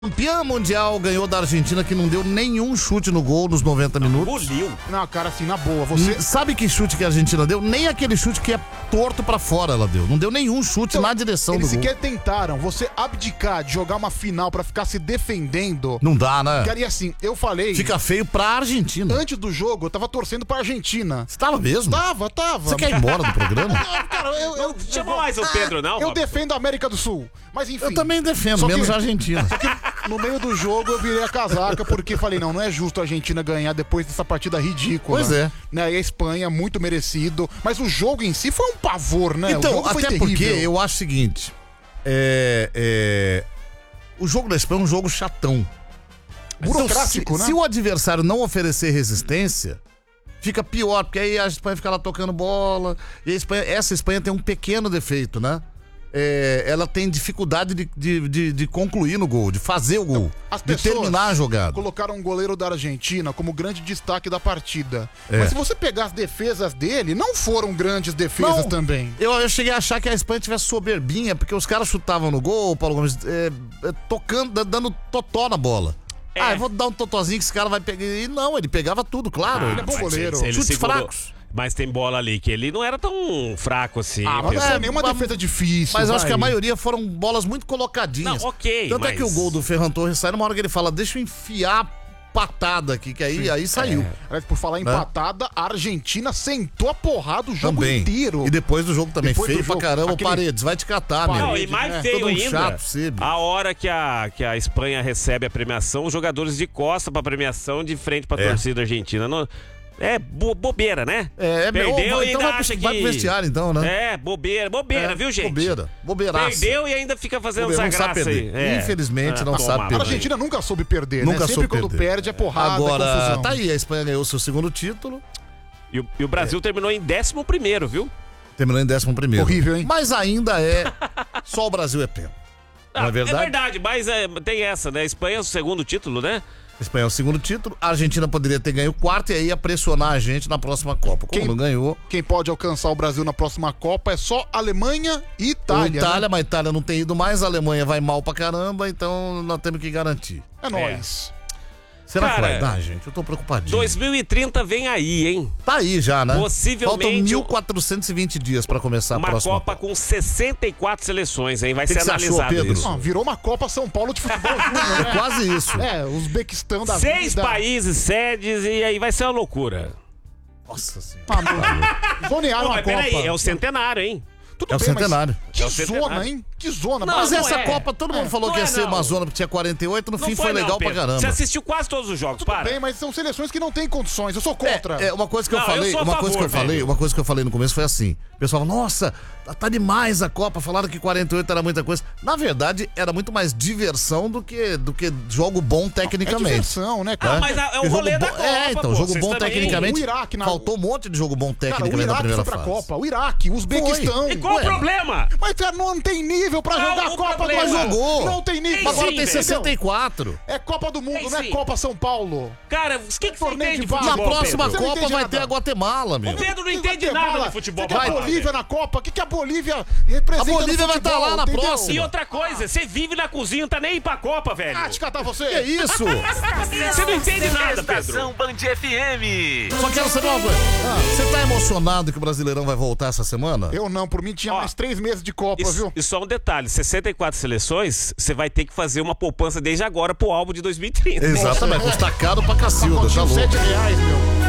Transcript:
Campeã mundial ganhou da Argentina, que não deu nenhum chute no gol nos 90 minutos. Engoliu. Não, cara, assim, na boa, você... Sabe que chute que a Argentina deu? Nem aquele chute que é torto pra fora ela deu. Não deu nenhum chute na direção do Eles gol. sequer tentaram. Você abdicar de jogar uma final pra ficar se defendendo... Não dá, né? Cara, e assim, eu falei... Fica feio pra Argentina. Antes do jogo, eu tava torcendo pra Argentina. Você tava mesmo? Tava. Você quer ir embora do programa? Cara, eu Chama mais o Pedro, não? Eu Robson? defendo a América do Sul. Mas enfim... Eu também defendo, Só que- menos a Argentina. No meio do jogo eu virei a casaca porque falei, não é justo a Argentina ganhar depois dessa partida ridícula. Pois é. Né? E a Espanha, muito merecido. Mas o jogo em si foi um pavor, né? O Então, jogo foi até terrível. porque eu acho o seguinte: o jogo da Espanha é um jogo chatão. Burocrático, Então, né? se o adversário não oferecer resistência, fica pior, porque aí a Espanha fica lá tocando bola. E essa Espanha tem um pequeno defeito, né? Ela tem dificuldade de concluir no gol, de fazer o gol, As de pessoas terminar a jogada. colocaram um goleiro da Argentina como grande destaque da partida. É. Mas se você pegar as defesas dele, não foram grandes defesas Não. também. Eu cheguei a achar que a Espanha tivesse soberbinha, porque os caras chutavam no gol, Paulo Gomes, tocando, dando totó na bola. Eu vou dar um totozinho que esse cara vai pegar. E não, ele pegava tudo, claro. ele é bom mas goleiro. Chutes segurou. fracos. Mas tem bola ali que ele não era tão fraco assim. Mas não Pedro. foi nenhuma defesa difícil. Mas eu acho vai. que a maioria foram bolas muito colocadinhas. Não, ok, Tanto é mas- que o gol do Ferran Torres sai numa hora que ele fala, deixa eu enfiar patada aqui, que aí saiu. Aliás, por falar em Né? patada, a Argentina sentou a porrada o jogo Também. inteiro. E depois do jogo também, Depois do feio pra jogo, caramba, aquele- Paredes, vai te catar, meu. Não, e mais né? feio Todo um ainda, chato, sempre. a hora que a Espanha recebe a premiação, os jogadores de costa pra premiação, de frente pra torcida argentina. Bobeira, né? Perdeu então e ainda acha que... vai pro vestiário então, né? Bobeira, viu, gente? Bobeiraça. Perdeu e ainda fica fazendo Bobeira, essa não sabe graça aí. perder. Infelizmente, não toma, sabe A perder. Argentina nunca soube perder, Nunca né? Sempre soube quando perder. perde é porrada, é Agora, confusão. tá aí, a Espanha ganhou seu segundo título, E o Brasil terminou em 11º, viu? terminou em 11º. Horrível, hein? Mas ainda só o Brasil é pênalti. Não é verdade? É verdade, mas tem essa, né? A Espanha é o segundo título, né? A Espanha é o segundo título, a Argentina poderia ter ganho o quarto e aí ia pressionar a gente na próxima Copa. Como Quem- não ganhou, Quem pode alcançar o Brasil na próxima Copa é só Alemanha e Itália. Itália, né? mas a Itália não tem ido mais, a Alemanha vai mal pra caramba, então nós temos que garantir. É nóis. Será que Cara, vai dar, gente? Eu tô preocupadinho. 2030 vem aí, hein? Tá aí já, né? Possivelmente Faltam 1.420 dias pra começar a Uma próxima Copa com 64 seleções, hein? Vai Que ser que você achou, analisado Pedro? isso. Ah, virou uma Copa São Paulo de futebol júnior, É né? quase isso. É, Uzbequistão da 6 vida. países, sedes, e aí vai ser uma loucura. Nossa senhora. Ah, meu. Zonearam Não, a mas Copa. peraí, é o centenário, hein? Tudo É o bem, mas centenário. Que É o zona, centenário. hein? Que zona. Não, Mas não essa é. Copa, todo mundo falou Não que ia é, ser não. uma zona porque tinha 48, no fim foi legal pra Pedro. caramba. Você assistiu quase todos os jogos, Tudo para. bem, mas são seleções que não têm condições. Eu sou contra. Uma coisa que eu Não, eu falei, sou a uma coisa que eu favor, falei, velho. uma coisa que eu falei no começo foi assim: o pessoal, nossa, tá demais a Copa, falaram que 48 era muita coisa. Na verdade, era muito mais diversão do que jogo bom É tecnicamente. diversão, né, cara? Ah, mas é o Porque rolê jogo da bom- Copa, então, pô, jogo vocês bom também. tecnicamente. O Iraque na- Faltou um monte de jogo bom Cara, o tecnicamente na Iraque primeira foi pra fase. Copa. O Iraque, o Uzbequistão. E qual o Ué, problema? Mas, cara, não tem nível pra Qual jogar o a Copa problema? do Mundo. Jogou. Não tem nível. Mas agora sim, tem velho. 64. É Copa do Mundo, Tem não é sim. Copa São Paulo. Cara, o que você torneio entende de de base. Na futebol, próxima Você não Copa entende vai nada. ter a Guatemala, meu. O Pedro não E entende Guatemala? nada de futebol. Você quer a papai. Bolívia na Copa? O que a Bolívia representa? A Bolívia no vai futebol, tá lá na entendeu? próxima. E outra coisa, você vive na cozinha, não tá nem aí pra Copa, velho. Ah, te catar você. Que isso? Você não entende nada, Pedro. Estação Band FM. Só quero saber uma coisa. Você tá emocionado que o Brasileirão vai voltar essa semana? Eu não, por mim tinha Ó, mais 3 meses de Copa, viu? E só um detalhe, 64 seleções, você vai ter que fazer uma poupança desde agora pro álbum de 2030. Exatamente, custa caro pra cacilda, tá Pacotinho louco. R$7, meu.